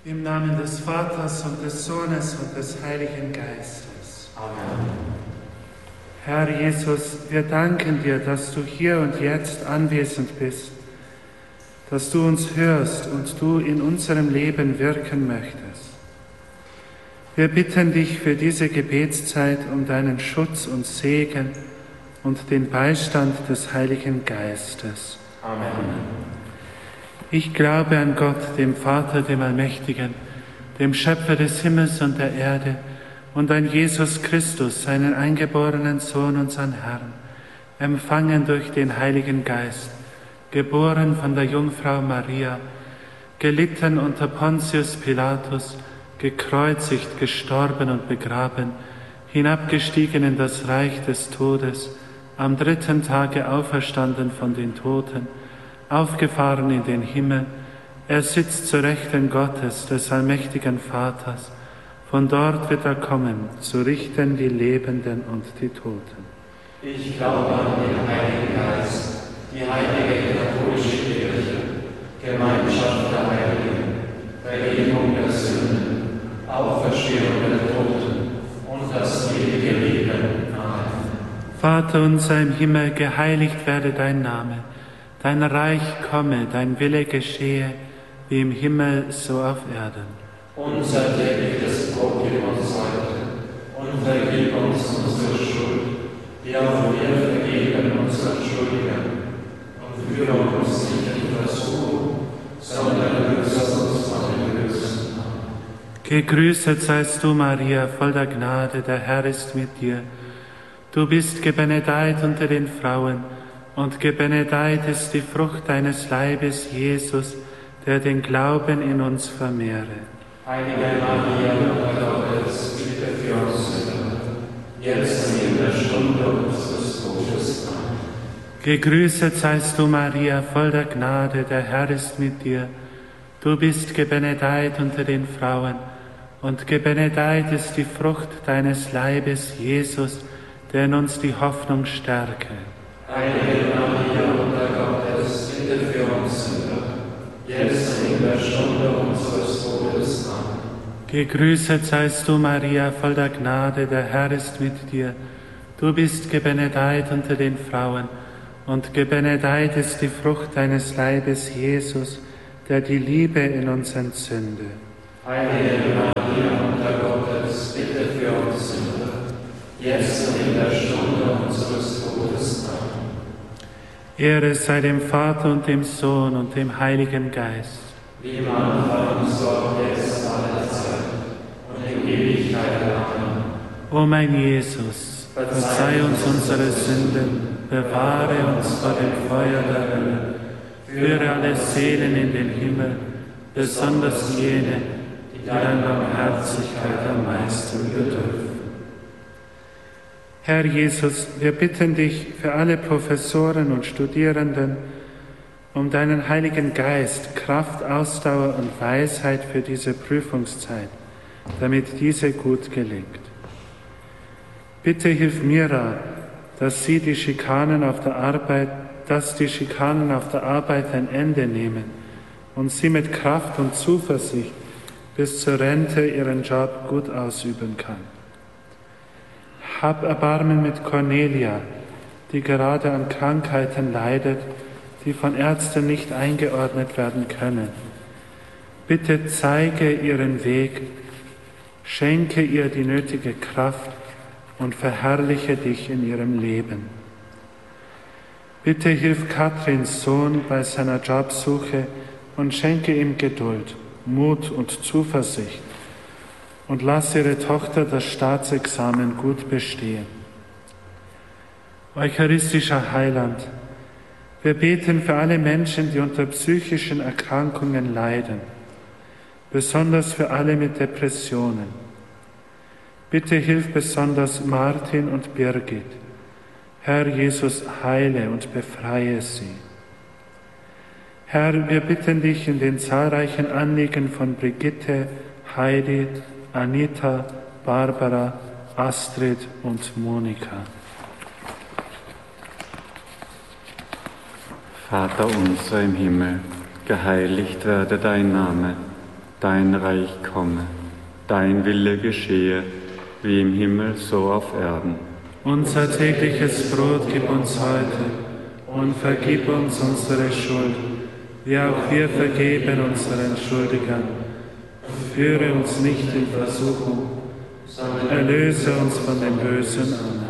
Im Namen des Vaters und des Sohnes und des Heiligen Geistes. Amen. Herr Jesus, wir danken dir, dass du hier und jetzt anwesend bist, dass du uns hörst und du in unserem Leben wirken möchtest. Wir bitten dich für diese Gebetszeit um deinen Schutz und Segen und den Beistand des Heiligen Geistes. Amen. Ich glaube an Gott, dem Vater, dem Allmächtigen, dem Schöpfer des Himmels und der Erde, und an Jesus Christus, seinen eingeborenen Sohn, unseren Herrn, empfangen durch den Heiligen Geist, geboren von der Jungfrau Maria, gelitten unter Pontius Pilatus, gekreuzigt, gestorben und begraben, hinabgestiegen in das Reich des Todes, am 3. Tage auferstanden von den Toten, aufgefahren in den Himmel, er sitzt zu Rechten Gottes, des allmächtigen Vaters. Von dort wird er kommen, zu richten die Lebenden und die Toten. Ich glaube an den Heiligen Geist, die heilige katholische Kirche, Gemeinschaft der Heiligen, Vergebung der Sünden, Auferstehung der Toten und das ewige Leben. Amen. Vater unser im Himmel, geheiligt werde dein Name. Dein Reich komme, dein Wille geschehe, wie im Himmel, so auf Erden. Unser tägliches Brot gib uns heute und vergib uns unsere Schuld, wie auch wir vergeben unseren Schuldigern. Und führe uns nicht in Versuchung, sondern erlöse uns von dem Bösen. Gegrüßet seist du, Maria, voll der Gnade, der Herr ist mit dir. Du bist gebenedeit unter den Frauen, und gebenedeit ist die Frucht deines Leibes, Jesus, der den Glauben in uns vermehre. Heilige Maria, Mutter Gottes, bitte für uns Sünder, jetzt und in der Stunde unseres Todes. Amen. Gegrüßet seist du, Maria, voll der Gnade, der Herr ist mit dir. Du bist gebenedeit unter den Frauen, und gebenedeit ist die Frucht deines Leibes, Jesus, der in uns die Hoffnung stärke. Heilige Maria, Mutter Gottes, bitte für uns Sünder, jetzt und in der Stunde unseres Todes. Amen. Gegrüßet seist du, Maria, voll der Gnade, der Herr ist mit dir. Du bist gebenedeit unter den Frauen, und gebenedeit ist die Frucht deines Leibes, Jesus, der die Liebe in uns entzünde. Heilige Maria, Mutter Gottes, bitte für uns Sünder, jetzt und in der Stunde unseres Todes. Amen. Ehre sei dem Vater und dem Sohn und dem Heiligen Geist. Wie im Anfang, so auch jetzt, alle Zeit und in Ewigkeit. Amen. O mein Jesus, verzeih uns unsere Sünden, bewahre uns vor dem Feuer der Hölle, führe alle Seelen in den Himmel, besonders jene, die deiner Barmherzigkeit am meisten bedürfen. Herr Jesus, wir bitten dich für alle Professoren und Studierenden um deinen Heiligen Geist, Kraft, Ausdauer und Weisheit für diese Prüfungszeit, damit diese gut gelingt. Bitte hilf Mira, dass die Schikanen auf der Arbeit ein Ende nehmen und sie mit Kraft und Zuversicht bis zur Rente ihren Job gut ausüben kann. Hab Erbarmen mit Cornelia, die gerade an Krankheiten leidet, die von Ärzten nicht eingeordnet werden können. Bitte zeige ihren Weg, schenke ihr die nötige Kraft und verherrliche dich in ihrem Leben. Bitte hilf Katrins Sohn bei seiner Jobsuche und schenke ihm Geduld, Mut und Zuversicht und lass ihre Tochter das Staatsexamen gut bestehen. Eucharistischer Heiland, wir beten für alle Menschen, die unter psychischen Erkrankungen leiden, besonders für alle mit Depressionen. Bitte hilf besonders Martin und Birgit. Herr Jesus, heile und befreie sie. Herr, wir bitten dich in den zahlreichen Anliegen von Brigitte, Heidi, Anita, Barbara, Astrid und Monika. Vater unser im Himmel, geheiligt werde dein Name. dein Reich komme, dein Wille geschehe, wie im Himmel so auf Erden. Unser tägliches Brot gib uns heute und vergib uns unsere Schuld, wie auch wir vergeben unseren Schuldigern. Führe uns nicht in Versuchung, sondern erlöse uns von dem Bösen. Amen.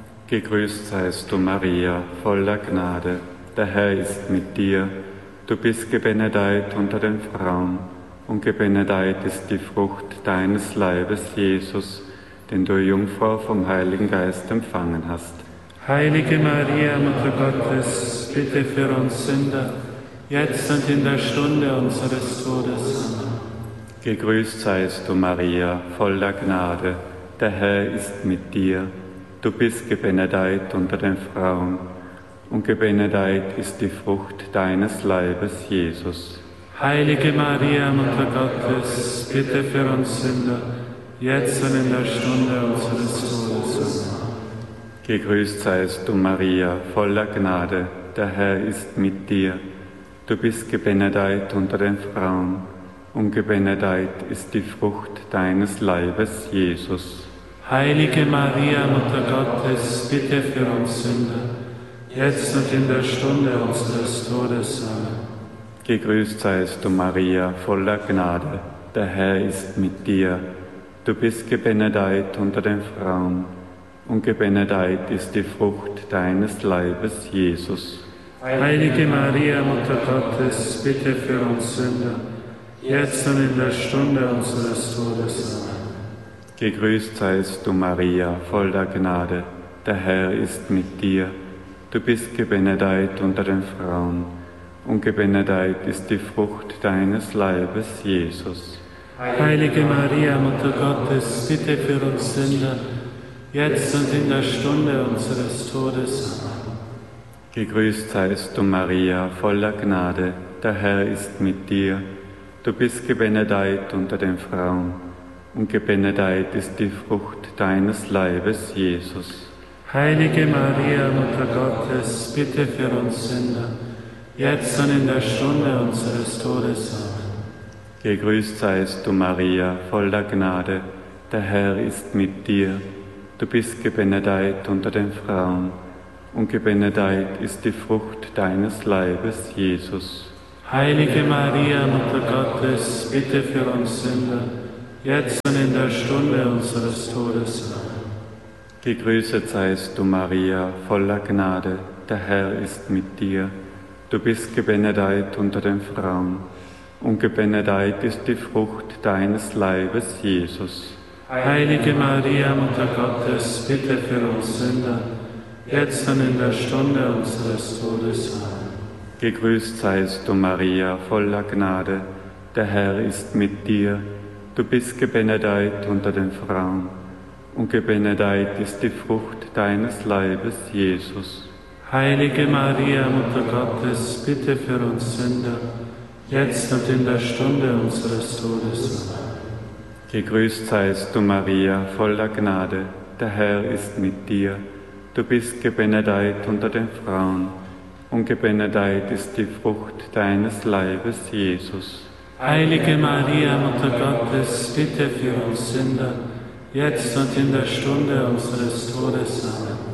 Gegrüßt seist du, Maria, voller Gnade, der Herr ist mit dir. Du bist gebenedeit unter den Frauen, und gebenedeit ist die Frucht deines Leibes, Jesus, den du, Jungfrau, vom Heiligen Geist empfangen hast. Heilige Maria, Mutter Gottes, bitte für uns Sünder, jetzt und in der Stunde unseres Todes. Amen. Gegrüßt seist du, Maria, voller Gnade, der Herr ist mit dir. Du bist gebenedeit unter den Frauen, und gebenedeit ist die Frucht deines Leibes, Jesus. Heilige Maria, Mutter Gottes, bitte für uns Sünder, jetzt und in der Stunde unseres Todes. Amen. Gegrüßt seist du, Maria, voller Gnade, der Herr ist mit dir. Du bist gebenedeit unter den Frauen, und gebenedeit ist die Frucht deines Leibes, Jesus. Heilige Maria, Mutter Gottes, bitte für uns Sünder, jetzt und in der Stunde unseres Todes. Amen. Gegrüßt seist du, Maria, voller Gnade, der Herr ist mit dir. Du bist gebenedeit unter den Frauen, und gebenedeit ist die Frucht deines Leibes, Jesus. Heilige Maria, Mutter Gottes, bitte für uns Sünder, jetzt und in der Stunde unseres Todes. Amen. Gegrüßt seist du, Maria, voller Gnade, der Herr ist mit dir. Du bist gebenedeit unter den Frauen, und gebenedeit ist die Frucht deines Leibes, Jesus. Heilige Maria, Mutter Gottes, bitte für uns Sünder, jetzt und in der Stunde unseres Todes. Amen. Gegrüßt seist du, Maria, voller Gnade, der Herr ist mit dir. Du bist gebenedeit unter den Frauen, und gebenedeit ist die Frucht deines Leibes, Jesus. Heilige Maria, Mutter Gottes, bitte für uns Sünder, jetzt und in der Stunde unseres Todes. Amen. Gegrüßt seist du, Maria, voller Gnade, der Herr ist mit dir. Du bist gebenedeit unter den Frauen, und gebenedeit ist die Frucht deines Leibes, Jesus. Heilige Maria, Mutter Gottes, bitte für uns Sünder, jetzt und in der Stunde unseres Todes. Amen. Gegrüßet seist du, Maria, voller Gnade, der Herr ist mit dir. Du bist gebenedeit unter den Frauen, und gebenedeit ist die Frucht deines Leibes, Jesus. Heilige Maria, Mutter Gottes, bitte für uns Sünder, jetzt und in der Stunde unseres Todes. Amen. Gegrüßt seist du, Maria, voller Gnade, der Herr ist mit dir. Du bist gebenedeit unter den Frauen, und gebenedeit ist die Frucht deines Leibes, Jesus. Heilige Maria, Mutter Gottes, bitte für uns Sünder, jetzt und in der Stunde unseres Todes. Amen. Gegrüßt seist du, Maria, voller Gnade, der Herr ist mit dir. Du bist gebenedeit unter den Frauen, und gebenedeit ist die Frucht deines Leibes, Jesus. Heilige Maria, Mutter Gottes, bitte für uns Sünder, jetzt und in der Stunde unseres Todes. Amen.